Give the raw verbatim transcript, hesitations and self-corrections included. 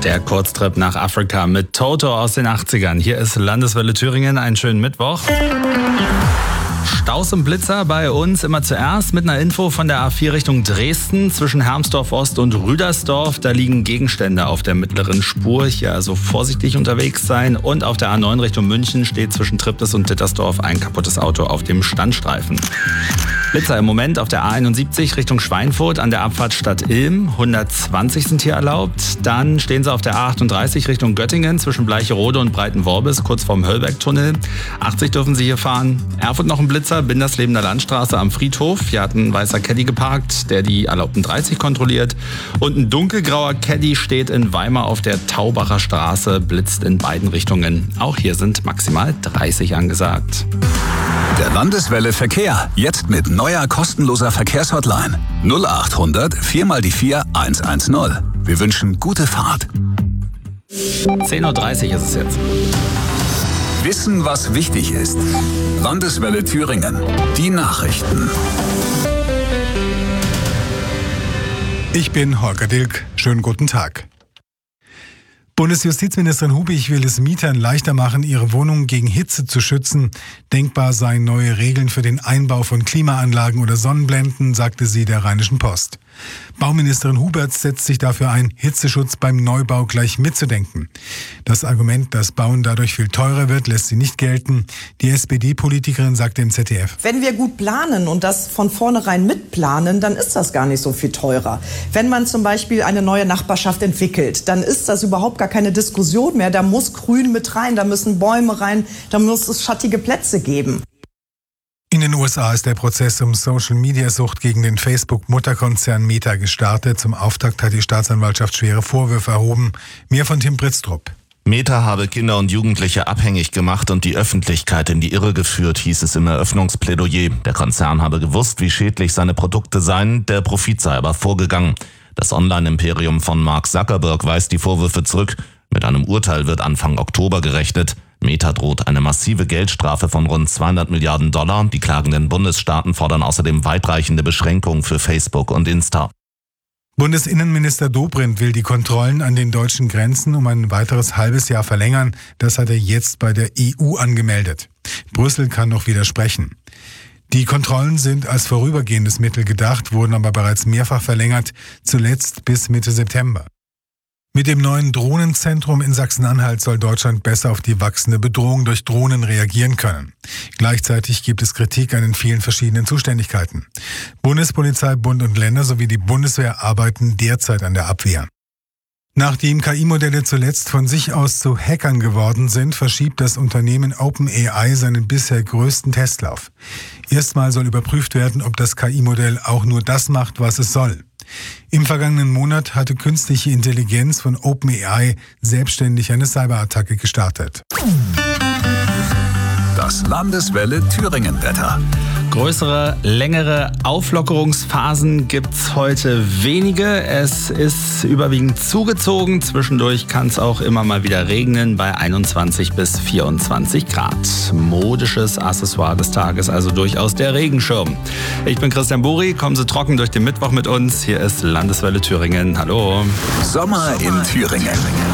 Der Kurztrip nach Afrika mit Toto aus den achtzigern. Hier ist Landeswelle Thüringen. Einen schönen Mittwoch. Staus und Blitzer bei uns immer zuerst mit einer Info von der A vier Richtung Dresden zwischen Hermsdorf Ost und Rüdersdorf. Da liegen Gegenstände auf der mittleren Spur. Hier also vorsichtig unterwegs sein. Und auf der A neun Richtung München steht zwischen Triptis und Dittersdorf ein kaputtes Auto auf dem Standstreifen. Blitzer im Moment auf der A einundsiebzig Richtung Schweinfurt an der Abfahrt Stadt Ilm. hundertzwanzig sind hier erlaubt. Dann stehen sie auf der A achtunddreißig Richtung Göttingen zwischen Bleicherode und Breitenworbis kurz vorm Höllbergtunnel. achtzig dürfen sie hier fahren. Erfurt noch ein Blitzer, Binderslebener Landstraße am Friedhof. Hier hat ein weißer Caddy geparkt, der die erlaubten dreißig kontrolliert. Und ein dunkelgrauer Caddy steht in Weimar auf der Taubacher Straße, blitzt in beiden Richtungen. Auch hier sind maximal dreißig angesagt. Der Landeswelle Verkehr, jetzt mit neuer kostenloser Verkehrshotline. null acht hundert vier mal die vier hundertzehn. Wir wünschen gute Fahrt. zehn Uhr dreißig ist es jetzt. Wissen, was wichtig ist. Landeswelle Thüringen. Die Nachrichten. Ich bin Holger Dilk. Schönen guten Tag. Bundesjustizministerin Hubig will es Mietern leichter machen, ihre Wohnungen gegen Hitze zu schützen. Denkbar seien neue Regeln für den Einbau von Klimaanlagen oder Sonnenblenden, sagte sie der Rheinischen Post. Bauministerin Huberts setzt sich dafür ein, Hitzeschutz beim Neubau gleich mitzudenken. Das Argument, dass Bauen dadurch viel teurer wird, lässt sie nicht gelten. Die S P D-Politikerin sagte im Z D F: Wenn wir gut planen und das von vornherein mitplanen, dann ist das gar nicht so viel teurer. Wenn man zum Beispiel eine neue Nachbarschaft entwickelt, dann ist das überhaupt gar keine Diskussion mehr. Da muss Grün mit rein, da müssen Bäume rein, da muss es schattige Plätze geben. In den U S A ist der Prozess um Social-Media-Sucht gegen den Facebook-Mutterkonzern Meta gestartet. Zum Auftakt hat die Staatsanwaltschaft schwere Vorwürfe erhoben. Mehr von Tim Britztrup. Meta habe Kinder und Jugendliche abhängig gemacht und die Öffentlichkeit in die Irre geführt, hieß es im Eröffnungsplädoyer. Der Konzern habe gewusst, wie schädlich seine Produkte seien, der Profit sei aber vorgegangen. Das Online-Imperium von Mark Zuckerberg weist die Vorwürfe zurück. Mit einem Urteil wird Anfang Oktober gerechnet. Meta droht eine massive Geldstrafe von rund zweihundert Milliarden Dollar. Die klagenden Bundesstaaten fordern außerdem weitreichende Beschränkungen für Facebook und Insta. Bundesinnenminister Dobrindt will die Kontrollen an den deutschen Grenzen um ein weiteres halbes Jahr verlängern. Das hat er jetzt bei der E U angemeldet. Brüssel kann noch widersprechen. Die Kontrollen sind als vorübergehendes Mittel gedacht, wurden aber bereits mehrfach verlängert, zuletzt bis Mitte September. Mit dem neuen Drohnenzentrum in Sachsen-Anhalt soll Deutschland besser auf die wachsende Bedrohung durch Drohnen reagieren können. Gleichzeitig gibt es Kritik an den vielen verschiedenen Zuständigkeiten. Bundespolizei, Bund und Länder sowie die Bundeswehr arbeiten derzeit an der Abwehr. Nachdem K I-Modelle zuletzt von sich aus zu Hackern geworden sind, verschiebt das Unternehmen OpenAI seinen bisher größten Testlauf. Erstmal soll überprüft werden, ob das K I-Modell auch nur das macht, was es soll. Im vergangenen Monat hatte künstliche Intelligenz von OpenAI selbstständig eine Cyberattacke gestartet. Das Landeswelle Thüringen-Wetter. Größere, längere Auflockerungsphasen gibt's heute wenige. Es ist überwiegend zugezogen. Zwischendurch kann es auch immer mal wieder regnen bei einundzwanzig bis vierundzwanzig Grad. Modisches Accessoire des Tages, also durchaus der Regenschirm. Ich bin Christian Buri, kommen Sie trocken durch den Mittwoch mit uns. Hier ist Landeswelle Thüringen. Hallo. Sommer in Thüringen.